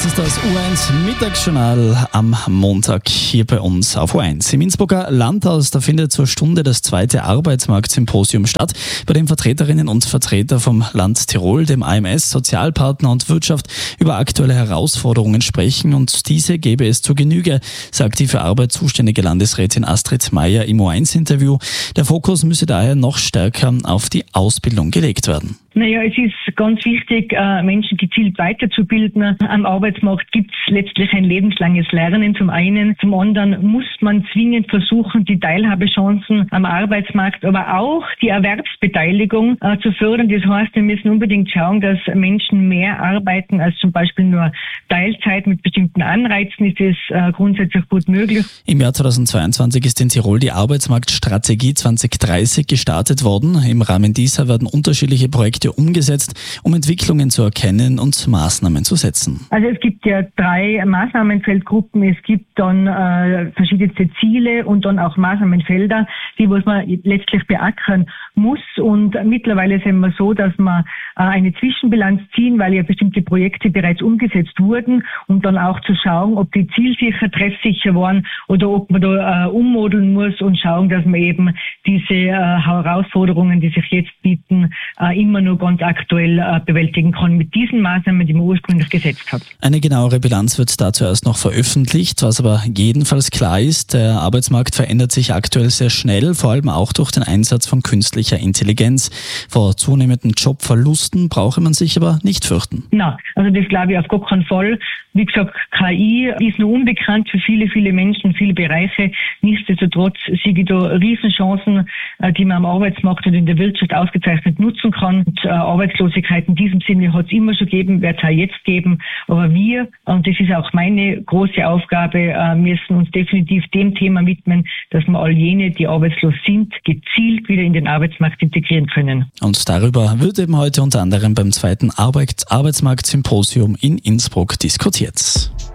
Das ist das U1 Mittagsjournal am Montag hier bei uns auf U1. Im Innsbrucker Landhaus, da findet zur Stunde das 2. Arbeitsmarktsymposium statt, bei dem Vertreterinnen und Vertreter vom Land Tirol, dem AMS, Sozialpartner und Wirtschaft über aktuelle Herausforderungen sprechen, und diese gäbe es zur Genüge, sagt die für Arbeit zuständige Landesrätin Astrid Meier im U1-Interview. Der Fokus müsse daher noch stärker auf die Ausbildung gelegt werden. Naja, es ist ganz wichtig, Menschen gezielt weiterzubilden. Am Arbeitsmarkt gibt es letztlich ein lebenslanges Lernen zum einen. Zum anderen muss man zwingend versuchen, die Teilhabechancen am Arbeitsmarkt, aber auch die Erwerbsbeteiligung zu fördern. Das heißt, wir müssen unbedingt schauen, dass Menschen mehr arbeiten als zum Beispiel nur Teilzeit. Mit bestimmten Anreizen ist es grundsätzlich gut möglich. Im Jahr 2022 ist in Tirol die Arbeitsmarktstrategie 2030 gestartet worden. Im Rahmen dieser werden unterschiedliche Projekte umgesetzt, um Entwicklungen zu erkennen und Maßnahmen zu setzen. Also es gibt ja 3 Maßnahmenfeldgruppen. Es gibt dann verschiedenste Ziele und dann auch Maßnahmenfelder, die was man letztlich beackern muss. Und mittlerweile sind wir so, dass wir eine Zwischenbilanz ziehen, weil ja bestimmte Projekte bereits umgesetzt wurden, um dann auch zu schauen, ob die zielsicher, treffsicher waren oder ob man da ummodeln muss und schauen, dass man eben diese Herausforderungen, die sich jetzt bieten, immer nur ganz aktuell bewältigen kann mit diesen Maßnahmen, die man ursprünglich gesetzt hat. Eine genauere Bilanz wird dazu erst noch veröffentlicht. Was aber jedenfalls klar ist, der Arbeitsmarkt verändert sich aktuell sehr schnell, vor allem auch durch den Einsatz von künstlicher Intelligenz. Vor zunehmenden Jobverlusten brauche man sich aber nicht fürchten. Na, also das glaube ich auf gar keinen Fall. Wie gesagt, KI ist noch unbekannt für viele, viele Menschen, viele Bereiche. Nichtsdestotrotz sehe ich da Riesenchancen, die man am Arbeitsmarkt und in der Wirtschaft ausgezeichnet nutzen kann. Und Arbeitslosigkeit in diesem Sinne hat es immer schon gegeben, wird es auch jetzt geben. Aber wir, und das ist auch meine große Aufgabe, müssen uns definitiv dem Thema widmen, dass wir all jene, die arbeitslos sind, gezielt wieder in den Arbeitsmarkt integrieren können. Und darüber wird eben heute unter anderem beim 2. Arbeitsmarktsymposium in Innsbruck diskutiert.